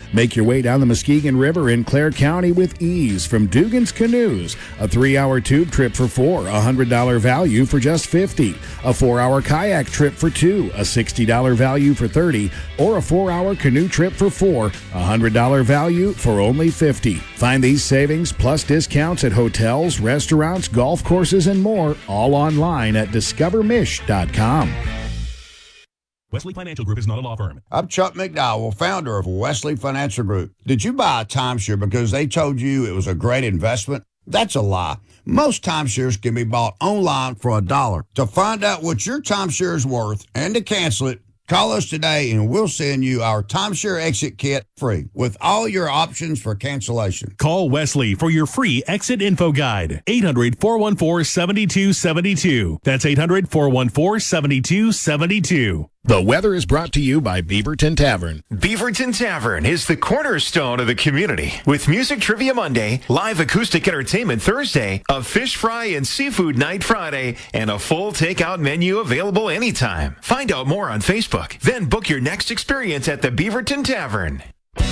Make your way down the Muskegon River in Clare County with ease from Dugan's Canoes. A 3-hour tube trip for 4, $100 value for just $50. A 4-hour kayak trip for 2, a $60 value for $30. Or a 4-hour canoe trip for 4, $100 value for only $50. Find these savings plus discounts at hotels, restaurants, golf courses, and more, all online at discovermish.com. Wesley Financial Group is not a law firm. I'm Chuck McDowell, founder of Wesley Financial Group. Did you buy a timeshare because they told you it was a great investment? That's a lie. Most timeshares can be bought online for $1. To find out what your timeshare is worth and to cancel it, call us today and we'll send you our timeshare exit kit free with all your options for cancellation. Call Wesley for your free exit info guide. 800-414-7272. That's 800-414-7272. The weather is brought to you by Beaverton Tavern. Beaverton Tavern is the cornerstone of the community. With Music Trivia Monday, live acoustic entertainment Thursday, a fish fry and seafood night Friday, and a full takeout menu available anytime. Find out more on Facebook. Then book your next experience at the Beaverton Tavern.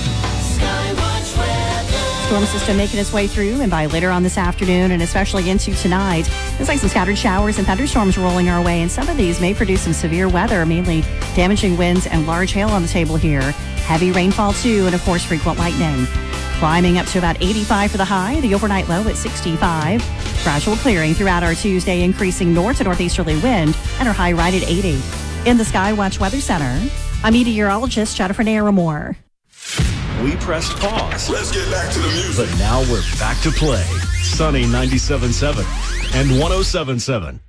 Storm system making its way through, and by later on this afternoon and especially into tonight, looks like some scattered showers and thunderstorms rolling our way, and some of these may produce some severe weather, mainly damaging winds and large hail on the table here. Heavy rainfall too, and of course frequent lightning. Climbing up to about 85 for the high, the overnight low at 65. Gradual clearing throughout our Tuesday, increasing north to northeasterly wind, and our high right at 80. In the Skywatch Weather Center, I'm meteorologist Jennifer Naramore. We pressed pause. Let's get back to the music. But now we're back to play. Sunny 97.7 and 107.7.